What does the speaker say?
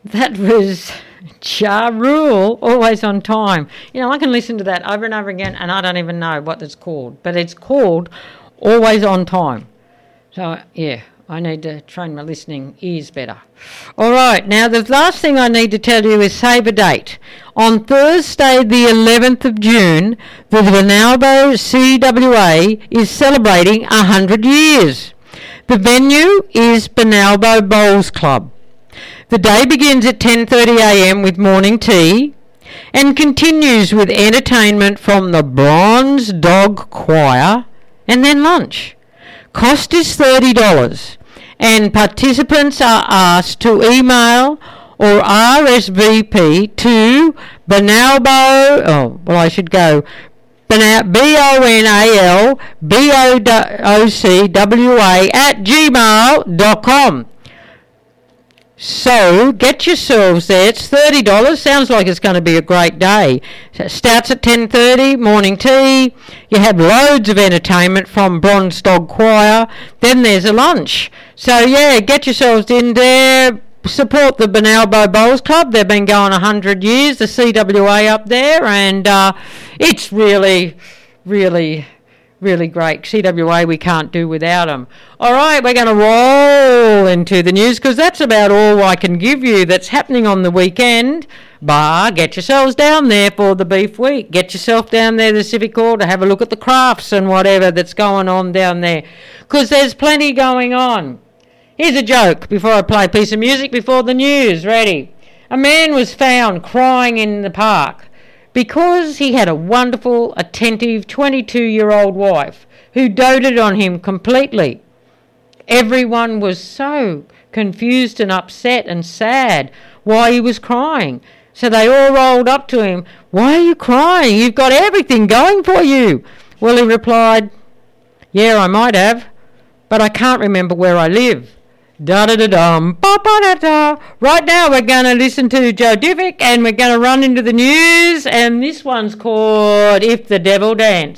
That was Ja Rule, Always on Time. You know, I can listen to that over and over again and I don't even know what it's called. But it's called Always on Time. So, yeah, I need to train my listening ears better. All right, now the last thing I need to tell you is save a date. On Thursday the 11th of June, the Benalbo CWA is celebrating 100 years. The venue is Benalbo Bowls Club. The day begins at 10:30am with morning tea and continues with entertainment from the Bronze Dog Choir and then lunch. Cost is $30 and participants are asked to email or RSVP to Benalbo, BONALBOCWA@gmail.com. So get yourselves there. It's $30. Sounds like it's going to be a great day. So it starts at 10:30, morning tea. You have loads of entertainment from Bronze Dog Choir. Then there's a lunch. So yeah, get yourselves in there. Support the Benalbo Bowls Club. They've been going 100 years, the CWA up there, and it's really, really, really great. CWA, we can't do without them. All right, we're going to roll into the news because that's about all I can give you that's happening on the weekend. But get yourselves down there for the Beef Week. Get yourself down there to the Civic Hall to have a look at the crafts and whatever that's going on down there because there's plenty going on. Here's a joke before I play a piece of music before the news. Ready? A man was found crying in the park because he had a wonderful, attentive 22-year-old wife who doted on him completely. Everyone was so confused and upset and sad why he was crying. So they all rolled up to him. "Why are you crying? You've got everything going for you." Well, he replied, "Yeah, I might have, but I can't remember where I live." Da-da-da-dum, ba-ba-da-da. Right now we're going to listen to Joe Divick and we're going to run into the news, and this one's called If the Devil Danced.